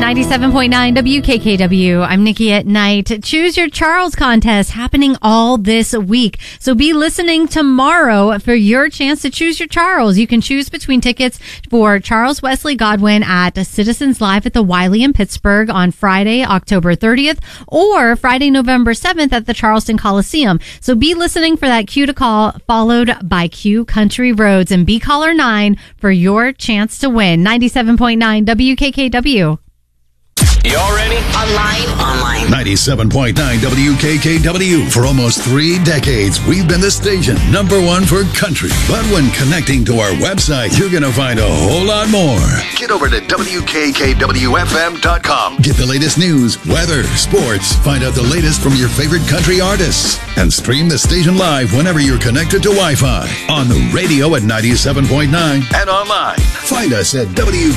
97.9 WKKW. I'm Nikki at Night. Choose Your Charles contest happening all this week. So be listening tomorrow for your chance to choose your Charles. You can choose between tickets for Charles Wesley Godwin at Citizens Live at the Wiley in Pittsburgh on Friday, October 30th, or Friday, November 7th at the Charleston Coliseum. So be listening for that cue to call, followed by Q Country Roads, and be caller 9 for your chance to win. 97.9 WKKW. Y'all ready? Online. 97.9 WKKW. For almost 3 decades, we've been the station #1 for country. But when connecting to our website, you're going to find a whole lot more. Get over to WKKWFM.com. Get the latest news, weather, sports. Find out the latest from your favorite country artists. And stream the station live whenever you're connected to Wi-Fi. On the radio at 97.9 and online. Find us at WKKW.